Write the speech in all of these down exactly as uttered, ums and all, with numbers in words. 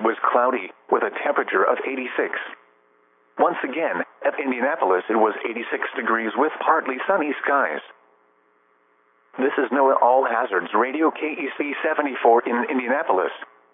was cloudy, with a temperature of eighty-six. Once again, at Indianapolis it was eighty-six degrees with partly sunny skies. This is NOAA All Hazards Radio K E C seventy-four in Indianapolis.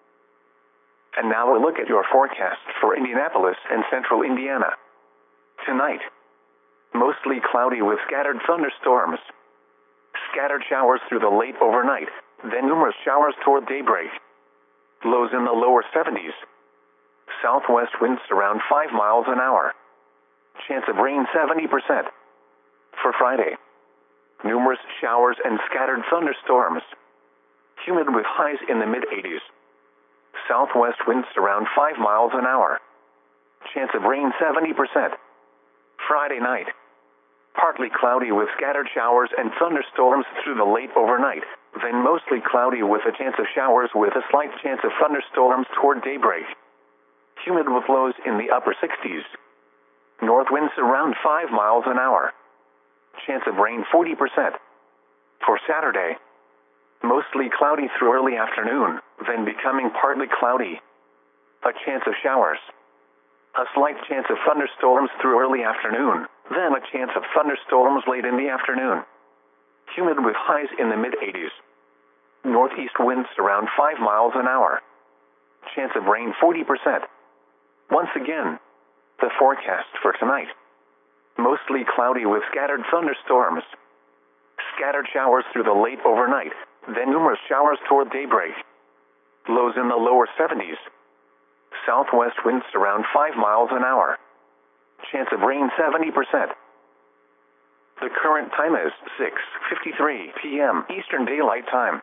And now a look at your forecast for Indianapolis and central Indiana. Tonight, mostly cloudy with scattered thunderstorms. Scattered showers through the late overnight, then numerous showers toward daybreak. Lows in the lower seventies. Southwest winds around five miles an hour. Chance of rain seventy percent. For Friday, numerous showers and scattered thunderstorms. Humid with highs in the mid-eighties. Southwest winds around five miles an hour. Chance of rain seventy percent. Friday night, partly cloudy with scattered showers and thunderstorms through the late overnight, then mostly cloudy with a chance of showers with a slight chance of thunderstorms toward daybreak. Humid with lows in the upper sixties. North winds around five miles an hour. Chance of rain forty percent. For Saturday, mostly cloudy through early afternoon, then becoming partly cloudy. A chance of showers. A slight chance of thunderstorms through early afternoon, then a chance of thunderstorms late in the afternoon. Humid with highs in the mid-eighties. Northeast winds around five miles an hour. Chance of rain forty percent. Once again, the forecast for tonight. Mostly cloudy with scattered thunderstorms. Scattered showers through the late overnight, then numerous showers toward daybreak. Lows in the lower seventies. Southwest winds around five miles an hour. Chance of rain seventy percent. The current time is six fifty-three p m Eastern Daylight Time.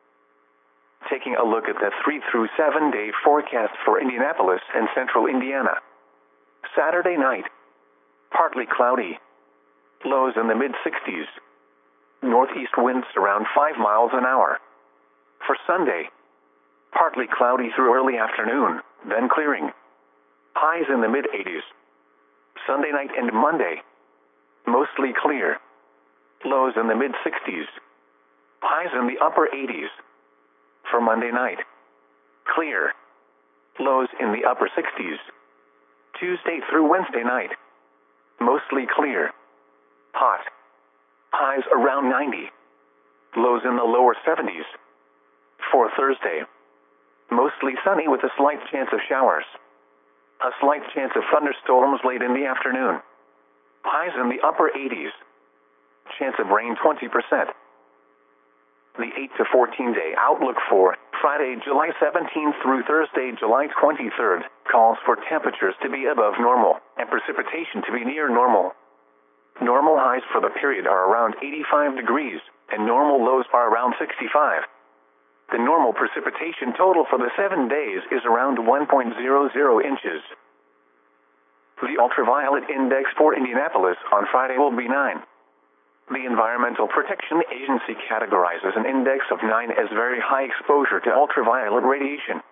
Taking a look at the three through seven day forecast for Indianapolis and central Indiana. Saturday night, partly cloudy. Lows in the mid-sixties. Northeast winds around five miles an hour. For Sunday, partly cloudy through early afternoon, then clearing. Highs in the mid-eighties. Sunday night and Monday, mostly clear. Lows in the mid-sixties. Highs in the upper eighties. For Monday night, clear. Lows in the upper sixties. Tuesday through Wednesday night, mostly clear. Hot. Highs around ninety. Lows in the lower seventies. For Thursday, mostly sunny with a slight chance of showers. A slight chance of thunderstorms late in the afternoon. Highs in the upper eighties. Chance of rain twenty percent. The eight to fourteen day outlook for Friday, July seventeenth through Thursday, July twenty-third, calls for temperatures to be above normal and precipitation to be near normal. Normal highs for the period are around eighty-five degrees, and normal lows are around sixty-five. The normal precipitation total for the seven days is around one point zero zero inches. The ultraviolet index for Indianapolis on Friday will be nine. The Environmental Protection Agency categorizes an index of nine as very high exposure to ultraviolet radiation.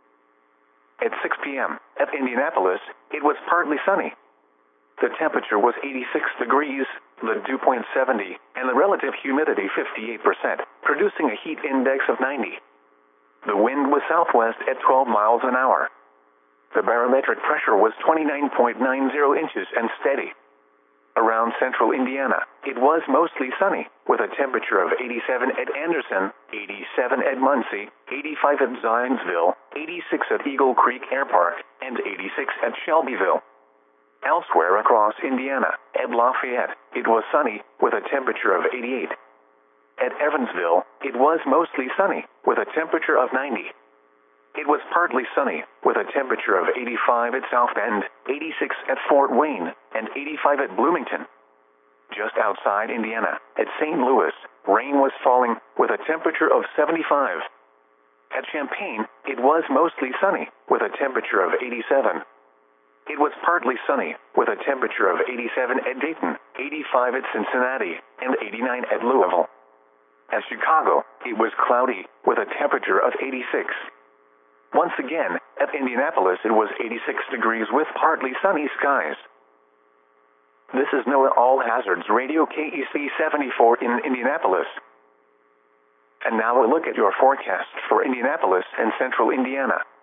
At six p m at Indianapolis, it was partly sunny. The temperature was eighty-six degrees, the dew point seventy, and the relative humidity fifty-eight percent, producing a heat index of ninety. The wind was southwest at twelve miles an hour. The barometric pressure was twenty-nine point nine zero inches and steady. Around central Indiana, it was mostly sunny, with a temperature of eighty-seven at Anderson, eighty-seven at Muncie, eighty-five at Zionsville, eighty-six at Eagle Creek Air Park, and eighty-six at Shelbyville. Elsewhere across Indiana, at Lafayette, it was sunny, with a temperature of eighty-eight. At Evansville, it was mostly sunny, with a temperature of ninety. It was partly sunny, with a temperature of eighty-five at South Bend, eighty-six at Fort Wayne, and eighty-five at Bloomington. Just outside Indiana, at Saint Louis, rain was falling, with a temperature of seventy-five. At Champaign, it was mostly sunny, with a temperature of eighty-seven. It was partly sunny, with a temperature of eighty-seven at Dayton, eighty-five at Cincinnati, and eighty-nine at Louisville. At Chicago, it was cloudy, with a temperature of eighty-six. Once again, at Indianapolis it was eighty-six degrees with partly sunny skies. This is NOAA All Hazards Radio K E C seventy-four in Indianapolis. And now a look at your forecast for Indianapolis and central Indiana.